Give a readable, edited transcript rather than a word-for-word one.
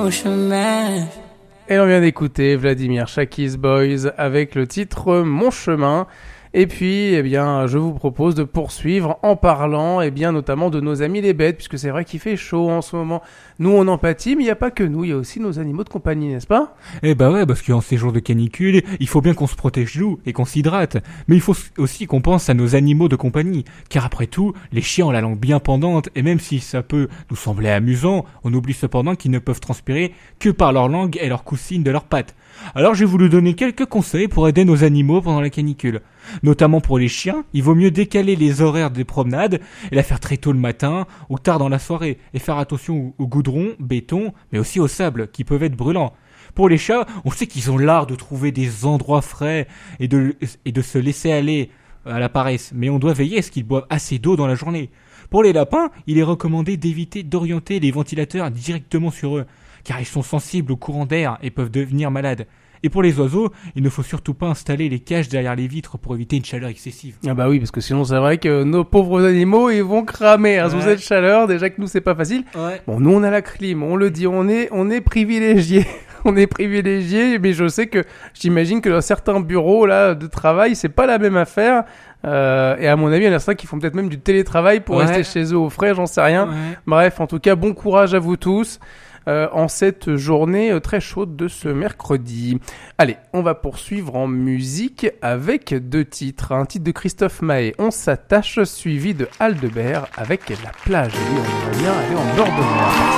mon chemin. Et l'on vient d'écouter Vladimir Shakis Boys avec le titre Mon chemin. Et puis, eh bien, je vous propose de poursuivre en parlant, eh bien, notamment de nos amis les bêtes, puisque c'est vrai qu'il fait chaud en ce moment. Nous, on en pâtit, mais il n'y a pas que nous, il y a aussi nos animaux de compagnie, n'est-ce pas ? Eh bah ouais, parce qu'en ces jours de canicule, il faut bien qu'on se protège nous et qu'on s'hydrate. Mais il faut aussi qu'on pense à nos animaux de compagnie. Car après tout, les chiens ont la langue bien pendante, et même si ça peut nous sembler amusant, on oublie cependant qu'ils ne peuvent transpirer que par leur langue et leur coussine de leurs pattes. Alors j'ai voulu donner quelques conseils pour aider nos animaux pendant la canicule. Notamment pour les chiens, il vaut mieux décaler les horaires des promenades et la faire très tôt le matin ou tard dans la soirée et faire attention au goudron, béton, mais aussi au sable qui peuvent être brûlants. Pour les chats, on sait qu'ils ont l'art de trouver des endroits frais et de se laisser aller à la paresse, mais on doit veiller à ce qu'ils boivent assez d'eau dans la journée. Pour les lapins, il est recommandé d'éviter d'orienter les ventilateurs directement sur eux, car ils sont sensibles au courant d'air et peuvent devenir malades. Et pour les oiseaux, il ne faut surtout pas installer les cages derrière les vitres pour éviter une chaleur excessive. Ah bah oui, parce que sinon c'est vrai que nos pauvres animaux, ils vont cramer sous cette chaleur. Déjà que nous, c'est pas facile. Ouais. Bon, nous, on a la clim, on le dit, on est privilégiés. On est privilégiés, mais je sais que j'imagine que dans certains bureaux là de travail, c'est pas la même affaire. Et à mon avis, il y en a certains qui font peut-être même du télétravail pour rester chez eux au frais, j'en sais rien. Ouais. Bref, en tout cas, bon courage à vous tous. En cette journée très chaude de ce mercredi. Allez, on va poursuivre en musique avec deux titres. Un titre de Christophe Maé, On s'attache, suivi de Aldebert avec La plage. Et lui, on aimerait bien aller en bord de mer.